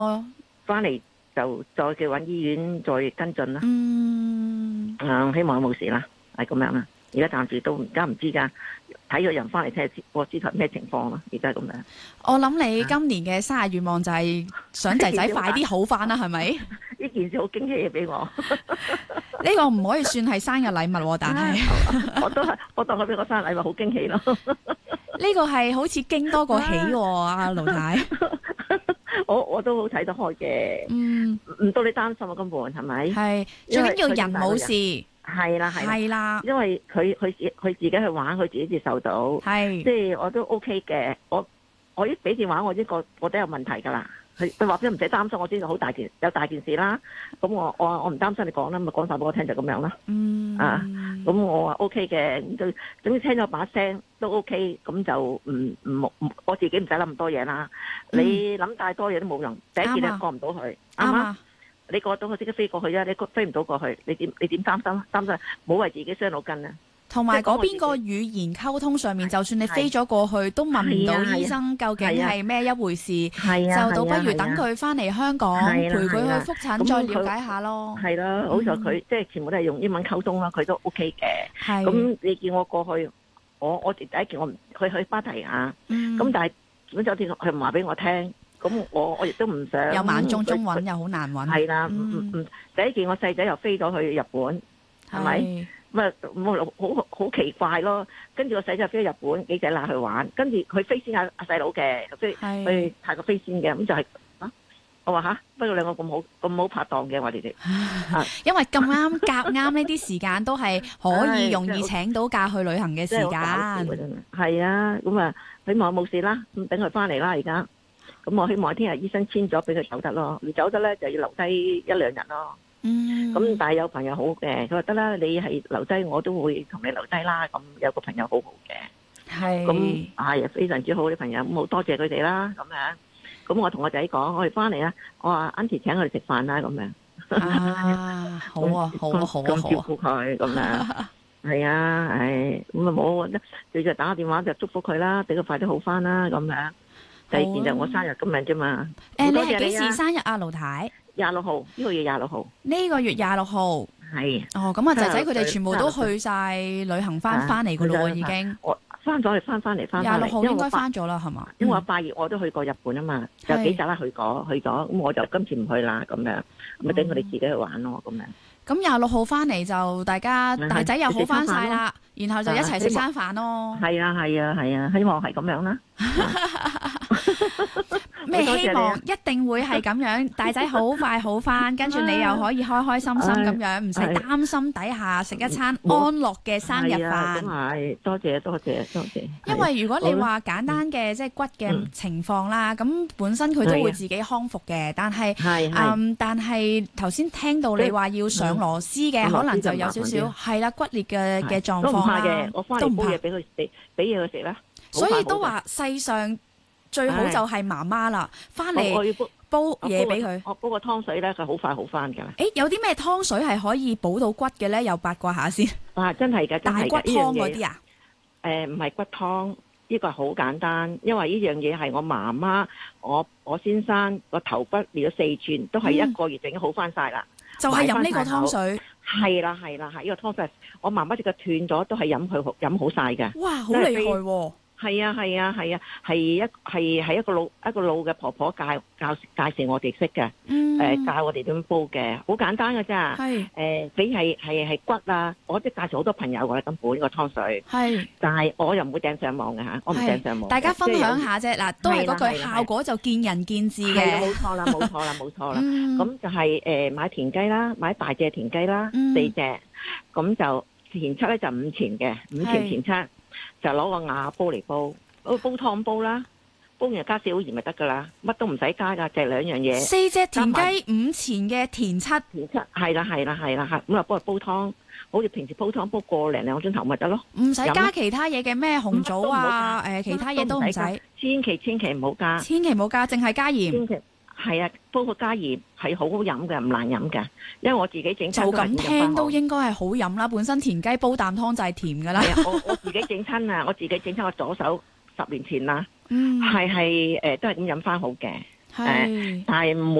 翻嚟就再去揾醫院再跟進啦。希望冇事啦，係咁樣啦。而家暫時都而家唔知㗎，睇個人翻嚟睇下個肢體咩情況咯。而家咁樣。 我諗你今年嘅生日願望就係想仔仔快啲好翻啦，係咪？ 呢件事好驚喜嘅俾我。 呢個唔可以算係生日禮物，但係我當佢俾我生日禮物好驚喜咯。 呢個係好似驚多過喜喎，阿盧太。 我都好睇得開嘅。唔到你擔心啊，根本係咪？ 係最緊要人冇事。 係啦，因為佢自己去玩，佢自己接受到。係，即係我都 OK 嘅。我一俾電話，我已經覺得有問題㗎啦。佢話唔使擔心，我知道好大件事啦。咁我唔擔心你講啦，咪講晒俾我聽就咁樣啦。咁我話 OK 嘅，咁總之聽咗把聲都 OK，咁就唔我自己唔使諗咁多嘢啦。你諗太多嘢都冇用，第一件你過唔到去，啱嘛？你過到去即刻飛過去啊！你飛唔到過去，你點擔心？擔心冇為自己傷腦筋啊！ 同埋嗰邊個語言溝通上面，就算你飛咗過去，都問唔到醫生究竟係咩一回事。就倒不如等佢翻嚟香港，陪佢去覆診，再了解下咯。係啦， 好在佢即係全部都係用英文溝通啦，佢都 OK 嘅。咁你叫我過去，我第一件我去芭提雅，咁但係咁酒店佢唔話俾我聽。咁我亦都唔想又萬眾中揾，又好難揾。 係啦，第一件我細仔又飛咗去日本，係咪？咁好奇怪咯。跟住個細仔飛去日本，幾仔乸去玩，跟住佢飛先阿細佬嘅，飛去泰國飛先嘅，咁就係我話不過兩個咁好拍檔嘅我哋。 因為咁啱夾啱呢啲時間都係可以容易請到假去旅行嘅時間。 係啊，咁啊，希望冇事啦，咁等佢翻嚟啦，而家。咁我希望聽日醫生簽咗俾佢走得咯，唔走得咧就要留低一兩日咯。咁但係有朋友好嘅，佢話得啦，你係留低我都會同你留低啦。咁有個朋友好好嘅，咁係非常之好啲朋友，咁好多謝佢哋啦。咁樣，咁我同我仔講，我哋翻嚟啦，我話 Auntie 請我哋食飯啦，咁樣。 好啊，好啊，好啊， 咁照顧佢咁樣。係啊，咁啊冇，你就打個電話就祝福佢啦，俾佢快啲好翻啦，咁樣。第二件就我生日今日啫嘛。 你係幾時生日啊，盧太 ？26號，呢個月26號。 呢個月26號。係。咁啊，仔仔佢哋全部都去晒旅行翻嚟噶咯，已經。我翻咗嚟，翻嚟。 26號應該翻咗啦，係嘛？ 因為我8月我都去過日本啊嘛，有幾集啦去咗，咁我就今次唔去啦，咁樣，咪等佢哋自己去玩咯，咁樣。 咁26號翻嚟就大家大仔又好翻晒啦，然後就一齊食餐飯咯。 係啊，希望係咁樣啦。 咩希望一定會係咁樣，大仔好快好翻，跟住你又可以開開心心咁樣，唔使擔心底下食一餐安樂嘅生日飯。 係，多謝。 因為如果你話簡單嘅即係骨嘅情況啦，咁本身佢都會自己康復嘅，但係頭先聽到你話要上螺絲嘅，可能就有少少係啦骨裂嘅狀況啦。 我翻嚟煲嘢俾佢食，俾嘢佢食啦。 所以都話世上最好就係媽媽啦，翻嚟煲嘢俾佢。 我煲個湯水咧，佢好快好翻噶。 有啲咩湯水係可以補到骨嘅咧？又八卦下先。 真係噶， 大骨湯嗰啲啊？ 唔係骨湯，呢個係好簡單，因為呢樣嘢係我媽媽，我先生個頭骨裂咗4寸，都係1個月就已經好翻晒啦。 就係飲呢個湯水。 係啦，呢個湯水，我媽媽隻腳斷咗，都係飲好晒嘅。 哇，好厲害喎！ 係一個老嘅婆婆介紹我哋識嘅，教我哋點煲嘅，好簡單㗎咋。俾係骨啊，我即係介紹好多朋友㗎啦，根本呢個湯水。但係我又唔會掟上網嘅嚇，我唔掟上網。 大家分享下啫，嗱，都係嗰句效果就見仁見智嘅。 冇錯啦。咁就係買田雞啦，買大隻田雞啦，4隻，咁就田七咧就5錢嘅，5錢田七。就攞個瓦煲嚟煲湯煲啦，煲完加少鹽咪得噶啦，乜都唔使加噶，就係2樣嘢。 4隻田雞5錢嘅田七， 係啦，咁啊煲湯，好似平時煲湯煲個零2個鐘頭咪得咯， 唔使加其他嘢嘅咩紅棗啊，其他嘢都唔使， 千祈唔好加， 淨係加鹽。 係啊，煲個加鹽係好好飲嘅，唔難飲嘅。因為我自己整就咁聽都應該係好飲啦。本身田雞煲啖湯就係甜噶啦。 我自己整親啊，我左手10年前啦，都係咁飲翻好嘅。 但係唔